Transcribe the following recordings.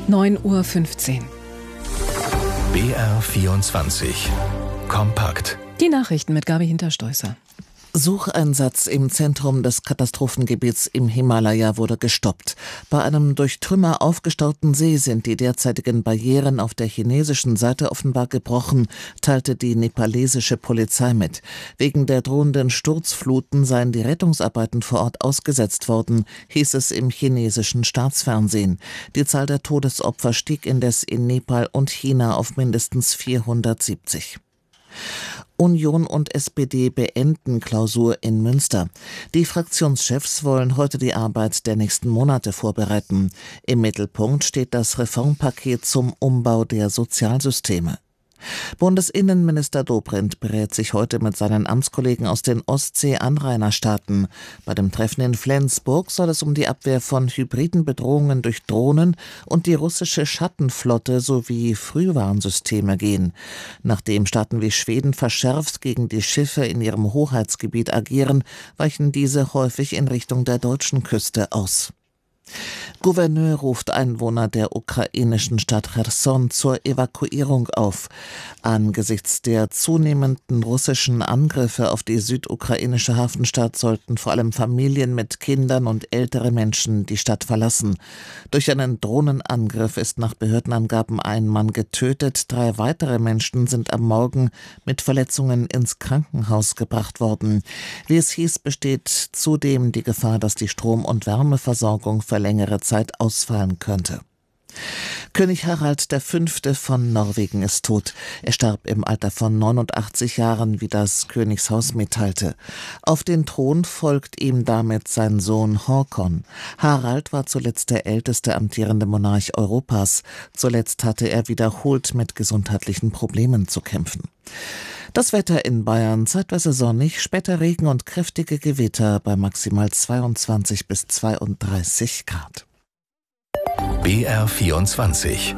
9:15 Uhr. BR24 Kompakt. Die Nachrichten mit Gabi Hinterstoißer. Sucheinsatz im Zentrum des Katastrophengebiets im Himalaya wurde gestoppt. Bei einem durch Trümmer aufgestauten See sind die derzeitigen Barrieren auf der chinesischen Seite offenbar gebrochen, teilte die nepalesische Polizei mit. Wegen der drohenden Sturzfluten seien die Rettungsarbeiten vor Ort ausgesetzt worden, hieß es im chinesischen Staatsfernsehen. Die Zahl der Todesopfer stieg indes in Nepal und China auf mindestens 470. Union und SPD beenden Klausur in Münster. Die Fraktionschefs wollen heute die Arbeit der nächsten Monate vorbereiten. Im Mittelpunkt steht das Reformpaket zum Umbau der Sozialsysteme. Bundesinnenminister Dobrindt berät sich heute mit seinen Amtskollegen aus den Ostsee-Anrainerstaaten. Bei dem Treffen in Flensburg soll es um die Abwehr von hybriden Bedrohungen durch Drohnen und die russische Schattenflotte sowie Frühwarnsysteme gehen. Nachdem Staaten wie Schweden verschärft gegen die Schiffe in ihrem Hoheitsgebiet agieren, weichen diese häufig in Richtung der deutschen Küste aus. Gouverneur ruft Einwohner der ukrainischen Stadt Cherson zur Evakuierung auf. Angesichts der zunehmenden russischen Angriffe auf die südukrainische Hafenstadt sollten vor allem Familien mit Kindern und ältere Menschen die Stadt verlassen. Durch einen Drohnenangriff ist nach Behördenangaben ein Mann getötet, 3 weitere Menschen sind am Morgen mit Verletzungen ins Krankenhaus gebracht worden. Wie es hieß, besteht zudem die Gefahr, dass die Strom- und Wärmeversorgung für längere Zeit ausfallen könnte. König Harald V. von Norwegen ist tot. Er starb im Alter von 89 Jahren, wie das Königshaus mitteilte. Auf den Thron folgt ihm damit sein Sohn Håkon. Harald war zuletzt der älteste amtierende Monarch Europas. Zuletzt hatte er wiederholt mit gesundheitlichen Problemen zu kämpfen. Das Wetter in Bayern: zeitweise sonnig, später Regen und kräftige Gewitter bei maximal 22 bis 32 Grad. BR24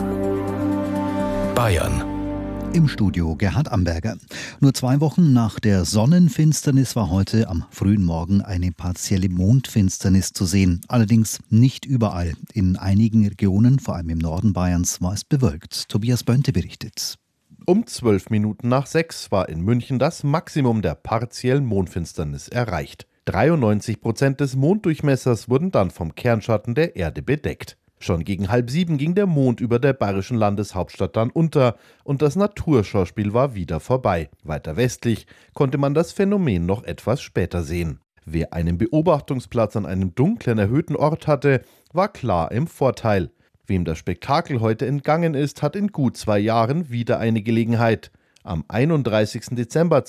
Bayern. Im Studio Gerhard Amberger. Nur 2 Wochen nach der Sonnenfinsternis war heute am frühen Morgen eine partielle Mondfinsternis zu sehen. Allerdings nicht überall. In einigen Regionen, vor allem im Norden Bayerns, war es bewölkt. Tobias Bönte berichtet. Um 6:12 war in München das Maximum der partiellen Mondfinsternis erreicht. 93% des Monddurchmessers wurden dann vom Kernschatten der Erde bedeckt. Schon gegen 6:30 ging der Mond über der bayerischen Landeshauptstadt dann unter und das Naturschauspiel war wieder vorbei. Weiter westlich konnte man das Phänomen noch etwas später sehen. Wer einen Beobachtungsplatz an einem dunklen, erhöhten Ort hatte, war klar im Vorteil. Wem das Spektakel heute entgangen ist, hat in gut 2 Jahren wieder eine Gelegenheit. Am 31. Dezember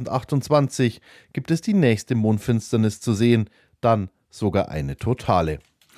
2028 gibt es die nächste Mondfinsternis zu sehen, dann sogar eine totale.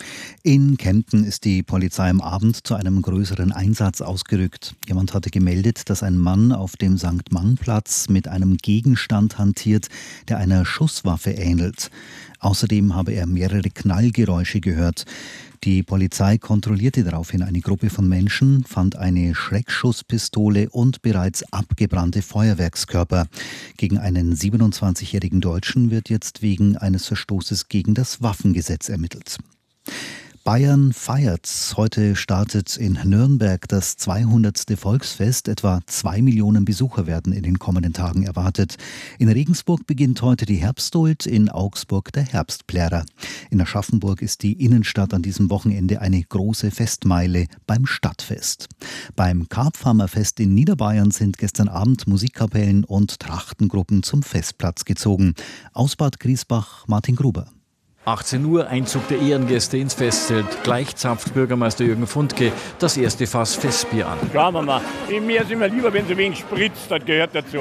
In Kempten ist die Polizei am Abend zu einem größeren Einsatz ausgerückt. Jemand hatte gemeldet, dass ein Mann auf dem St.-Mang-Platz mit einem Gegenstand hantiert, der einer Schusswaffe ähnelt. Außerdem habe er mehrere Knallgeräusche gehört. Die Polizei kontrollierte daraufhin eine Gruppe von Menschen, fand eine Schreckschusspistole und bereits abgebrannte Feuerwerkskörper. Gegen einen 27-jährigen Deutschen wird jetzt wegen eines Verstoßes gegen das Waffengesetz ermittelt. Bayern feiert's. Heute startet in Nürnberg das 200. Volksfest. Etwa 2 Millionen Besucher werden in den kommenden Tagen erwartet. In Regensburg beginnt heute die Herbstduld, in Augsburg der Herbstplärer. In Aschaffenburg ist die Innenstadt an diesem Wochenende eine große Festmeile beim Stadtfest. Beim Karpfarmerfest in Niederbayern sind gestern Abend Musikkapellen und Trachtengruppen zum Festplatz gezogen. Aus Bad Griesbach Martin Gruber. 18 Uhr, Einzug der Ehrengäste ins Festzelt. Gleich zapft Bürgermeister Jürgen Fundke das erste Fass Festbier an. Schauen wir mal. Mir ist immer lieber, wenn so wenig spritzt, das gehört dazu.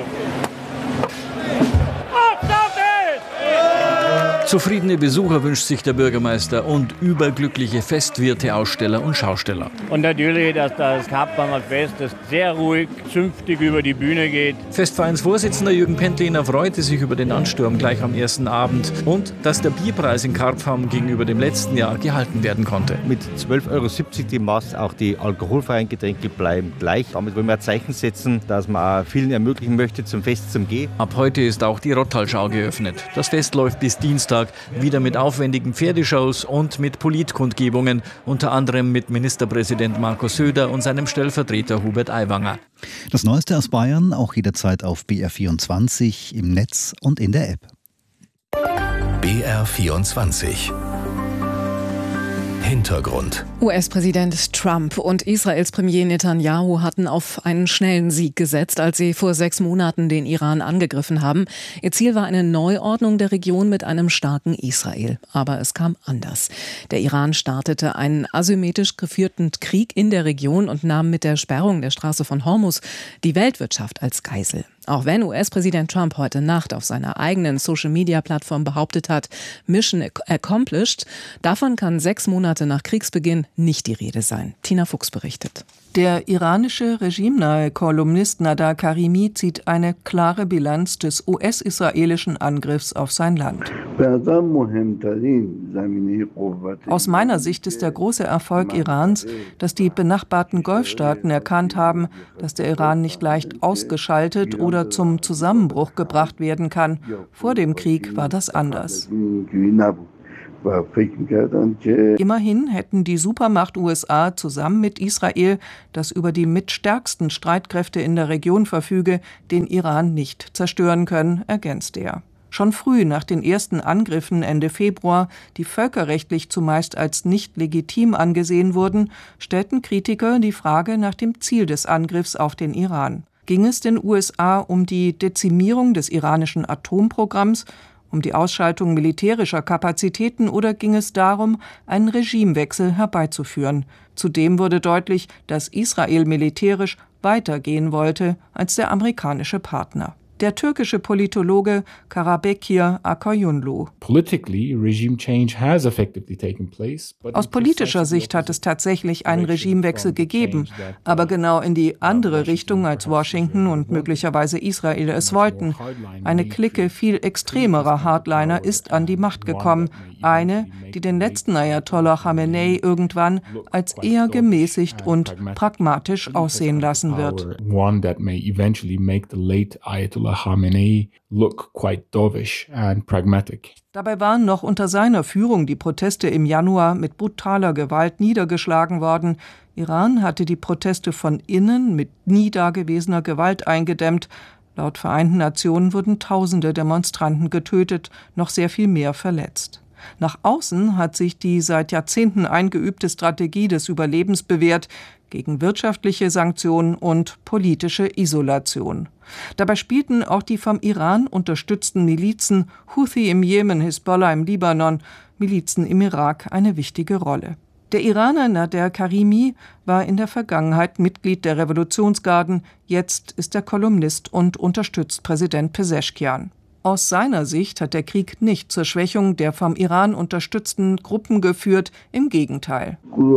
Zufriedene Besucher wünscht sich der Bürgermeister und überglückliche Festwirte, Aussteller und Schausteller. Und natürlich, dass das Karpfarmerfest sehr ruhig, zünftig über die Bühne geht. Festvereinsvorsitzender Jürgen Pentlehner freute sich über den Ansturm gleich am ersten Abend und dass der Bierpreis in Karpfam gegenüber dem letzten Jahr gehalten werden konnte. Mit 12,70 € die Maß, auch die alkoholfreien Getränke bleiben gleich. Damit wollen wir ein Zeichen setzen, dass man auch vielen ermöglichen möchte, zum Fest zu gehen. Ab heute ist auch die Rottalschau geöffnet. Das Fest läuft bis Dienstag Donnerstag wieder mit aufwendigen Pferdeshows und mit Politkundgebungen, unter anderem mit Ministerpräsident Markus Söder und seinem Stellvertreter Hubert Aiwanger. Das Neueste aus Bayern auch jederzeit auf BR24, im Netz und in der App. BR24 Hintergrund. US-Präsident Trump und Israels Premier Netanyahu hatten auf einen schnellen Sieg gesetzt, als sie vor 6 Monaten den Iran angegriffen haben. Ihr Ziel war eine Neuordnung der Region mit einem starken Israel. Aber es kam anders. Der Iran startete einen asymmetrisch geführten Krieg in der Region und nahm mit der Sperrung der Straße von Hormuz die Weltwirtschaft als Geisel. Auch wenn US-Präsident Trump heute Nacht auf seiner eigenen Social-Media-Plattform behauptet hat, Mission accomplished, davon kann 6 Monate nach Kriegsbeginn nicht die Rede sein. Tina Fuchs berichtet. Der iranische regimenahe Kolumnist Nader Karimi zieht eine klare Bilanz des US-israelischen Angriffs auf sein Land. Aus meiner Sicht ist der große Erfolg Irans, dass die benachbarten Golfstaaten erkannt haben, dass der Iran nicht leicht ausgeschaltet oder zum Zusammenbruch gebracht werden kann. Vor dem Krieg war das anders. Immerhin hätten die Supermacht USA zusammen mit Israel, das über die mitstärksten Streitkräfte in der Region verfüge, den Iran nicht zerstören können, ergänzt er. Schon früh nach den ersten Angriffen Ende Februar, die völkerrechtlich zumeist als nicht legitim angesehen wurden, stellten Kritiker die Frage nach dem Ziel des Angriffs auf den Iran. Ging es den USA um die Dezimierung des iranischen Atomprogramms, um die Ausschaltung militärischer Kapazitäten oder ging es darum, einen Regimewechsel herbeizuführen? Zudem wurde deutlich, dass Israel militärisch weitergehen wollte als der amerikanische Partner. Der türkische Politologe Karabekir Akayunlu. Aus politischer Sicht hat es tatsächlich einen Regimewechsel gegeben, aber genau in die andere Richtung, als Washington und möglicherweise Israel es wollten. Eine Clique viel extremerer Hardliner ist an die Macht gekommen, eine, die den letzten Ayatollah Khamenei irgendwann als eher gemäßigt und pragmatisch aussehen lassen wird. Khamenei look quite dovish and pragmatic. Dabei waren noch unter seiner Führung die Proteste im Januar mit brutaler Gewalt niedergeschlagen worden. Iran hatte die Proteste von innen mit nie dagewesener Gewalt eingedämmt. Laut Vereinten Nationen wurden Tausende Demonstranten getötet, noch sehr viel mehr verletzt. Nach außen hat sich die seit Jahrzehnten eingeübte Strategie des Überlebens bewährt, gegen wirtschaftliche Sanktionen und politische Isolation. Dabei spielten auch die vom Iran unterstützten Milizen Houthi im Jemen, Hisbollah im Libanon, Milizen im Irak eine wichtige Rolle. Der Iraner Nader Karimi war in der Vergangenheit Mitglied der Revolutionsgarden, jetzt ist er Kolumnist und unterstützt Präsident Pezeshkian. Aus seiner Sicht hat der Krieg nicht zur Schwächung der vom Iran unterstützten Gruppen geführt, im Gegenteil.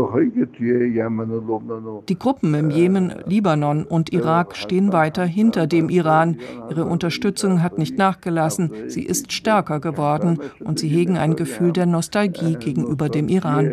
Die Gruppen im Jemen, Libanon und Irak stehen weiter hinter dem Iran. Ihre Unterstützung hat nicht nachgelassen, sie ist stärker geworden und sie hegen ein Gefühl der Nostalgie gegenüber dem Iran.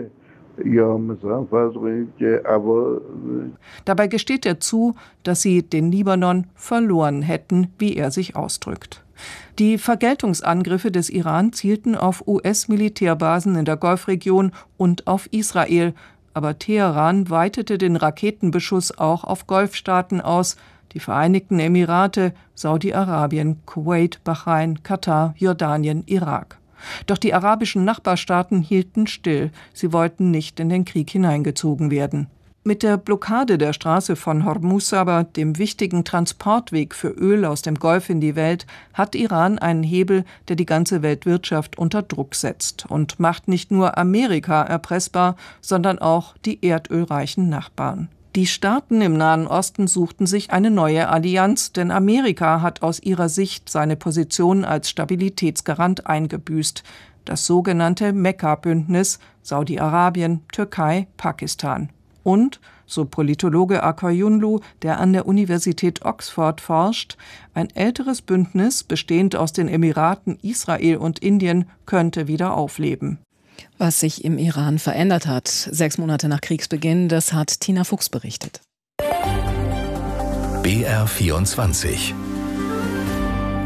Dabei gesteht er zu, dass sie den Libanon verloren hätten, wie er sich ausdrückt. Die Vergeltungsangriffe des Iran zielten auf US-Militärbasen in der Golfregion und auf Israel. Aber Teheran weitete den Raketenbeschuss auch auf Golfstaaten aus, die Vereinigten Emirate, Saudi-Arabien, Kuwait, Bahrain, Katar, Jordanien, Irak. Doch die arabischen Nachbarstaaten hielten still. Sie wollten nicht in den Krieg hineingezogen werden. Mit der Blockade der Straße von Hormuz aber, dem wichtigen Transportweg für Öl aus dem Golf in die Welt, hat Iran einen Hebel, der die ganze Weltwirtschaft unter Druck setzt und macht nicht nur Amerika erpressbar, sondern auch die erdölreichen Nachbarn. Die Staaten im Nahen Osten suchten sich eine neue Allianz, denn Amerika hat aus ihrer Sicht seine Position als Stabilitätsgarant eingebüßt. Das sogenannte Mekka-Bündnis Saudi-Arabien, Türkei, Pakistan. Und, so Politologe Akayunlu, der an der Universität Oxford forscht, ein älteres Bündnis, bestehend aus den Emiraten, Israel und Indien, könnte wieder aufleben. Was sich im Iran verändert hat, 6 Monate nach Kriegsbeginn, das hat Tina Fuchs berichtet. BR24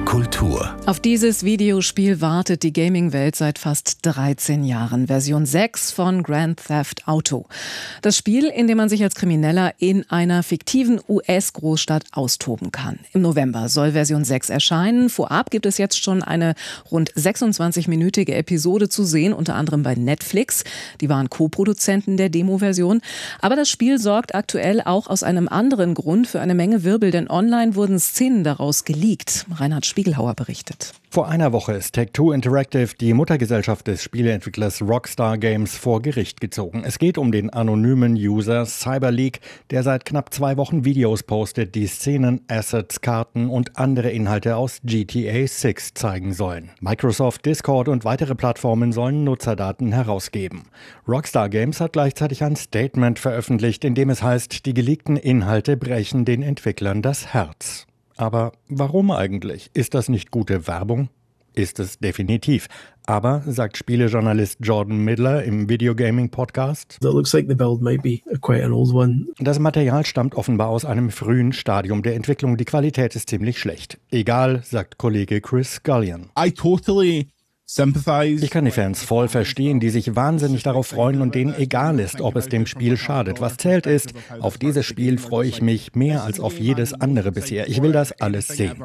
Kultur. Auf dieses Videospiel wartet die Gaming-Welt seit fast 13 Jahren. Version 6 von Grand Theft Auto. Das Spiel, in dem man sich als Krimineller in einer fiktiven US-Großstadt austoben kann. Im November soll Version 6 erscheinen. Vorab gibt es jetzt schon eine rund 26-minütige Episode zu sehen, unter anderem bei Netflix. Die waren Co-Produzenten der Demo-Version. Aber das Spiel sorgt aktuell auch aus einem anderen Grund für eine Menge Wirbel, denn online wurden Szenen daraus geleakt. Reinhard Spiegelhauer berichtet. Vor einer Woche ist Take-Two Interactive, die Muttergesellschaft des Spieleentwicklers Rockstar Games, vor Gericht gezogen. Es geht um den anonymen User Cyberleak, der seit knapp 2 Wochen Videos postet, die Szenen, Assets, Karten und andere Inhalte aus GTA 6 zeigen sollen. Microsoft, Discord und weitere Plattformen sollen Nutzerdaten herausgeben. Rockstar Games hat gleichzeitig ein Statement veröffentlicht, in dem es heißt, die geleakten Inhalte brechen den Entwicklern das Herz. Aber warum eigentlich? Ist das nicht gute Werbung? Ist es definitiv. Aber, sagt Spielejournalist Jordan Midler im Videogaming-Podcast, das Material stammt offenbar aus einem frühen Stadium der Entwicklung. Die Qualität ist ziemlich schlecht. Egal, sagt Kollege Chris Scullion. Ich kann die Fans voll verstehen, die sich wahnsinnig darauf freuen und denen egal ist, ob es dem Spiel schadet. Was zählt ist, auf dieses Spiel freue ich mich mehr als auf jedes andere bisher. Ich will das alles sehen.